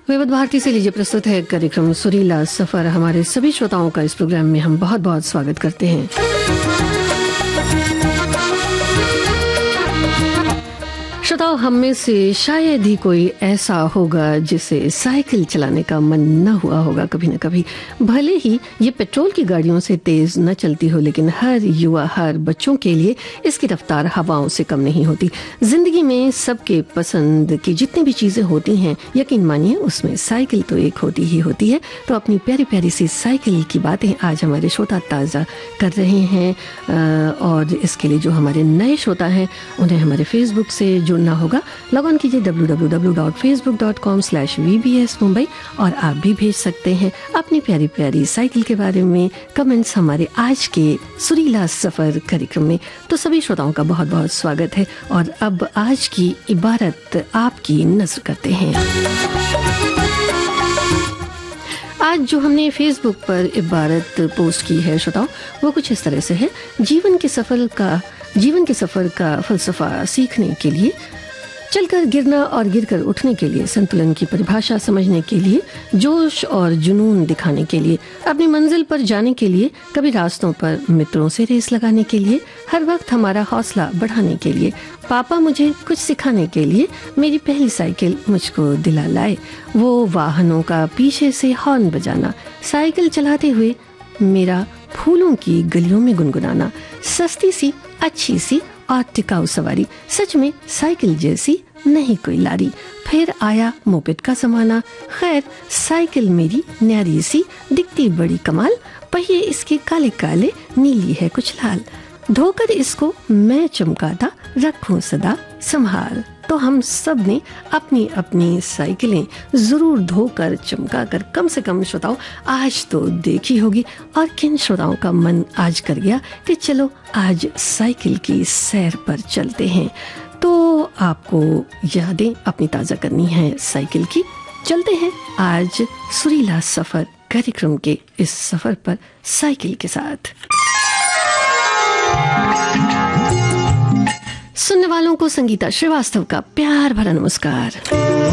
विविध भारती से लीजिए प्रस्तुत है कार्यक्रम सुरीला सफर। हमारे सभी श्रोताओं का इस प्रोग्राम में हम बहुत बहुत स्वागत करते हैं। श्रोताओं, हम में से शायद ही कोई ऐसा होगा जिसे साइकिल चलाने का मन न हुआ होगा कभी न कभी। भले ही ये पेट्रोल की गाड़ियों से तेज न चलती हो, लेकिन हर युवा, हर बच्चों के लिए इसकी रफ्तार हवाओं से कम नहीं होती। जिंदगी में सबके पसंद की जितनी भी चीजें होती हैं, यकीन मानिए उसमें साइकिल तो एक होती ही होती है। तो अपनी प्यारी प्यारी सी साइकिल की बातें आज हमारे श्रोता ताज़ा कर रहे हैं, और इसके लिए जो हमारे नए श्रोता हैं उन्हें हमारे फेसबुक से जुड़ना होगा। लॉग ऑन कीजिए www.facebook.com/VBS Mumbai और आप भी भेज सकते हैं अपनी प्यारी प्यारी साइकिल के बारे में कमेंट्स हमारे आज के सुरीला सफर कार्यक्रम में। तो सभी श्रोताओं का बहुत बहुत स्वागत है और अब आज की इबारत आपकी नज़र करते हैं। आज जो हमने फेसबुक पर इबारत पोस्ट की है श्रोताओ, वो कुछ इस तरह से है। जीवन के सफर का फलसफा सीखने के लिए, चलकर गिरना और गिरकर उठने के लिए, संतुलन की परिभाषा समझने के लिए, जोश और जुनून दिखाने के लिए, अपनी मंजिल पर जाने के लिए, कभी रास्तों पर मित्रों से रेस लगाने के लिए, हर वक्त हमारा हौसला बढ़ाने के लिए, पापा मुझे कुछ सिखाने के लिए, मेरी पहली साइकिल मुझको दिला लाए, वो वाहनों का पीछे से हॉर्न बजाना, साइकिल चलाते हुए मेरा फूलों की गलियों में गुनगुनाना, सस्ती सी, अच्छी सी और टिकाऊ सवारी, सच में साइकिल जैसी नहीं कोई लारी। फिर आया मोपेड का जमाना, खैर साइकिल मेरी न्यारी सी, दिखती बड़ी कमाल, पहिए इसके काले काले, नीली है कुछ लाल, धोकर इसको मैं चमकाता, रखूं सदा संभाल। तो हम सब ने अपनी अपनी साइकिलें जरूर धोकर चमकाकर कम से कम श्रोताओं आज तो देखी होगी। और किन श्रोताओं का मन आज कर गया कि चलो आज साइकिल की सैर पर चलते हैं। तो आपको यादें अपनी ताज़ा करनी है साइकिल की। चलते हैं आज सुरीला सफर कार्यक्रम के इस सफर पर साइकिल के साथ। सुनने वालों को संगीता श्रीवास्तव का प्यार भरा नमस्कार।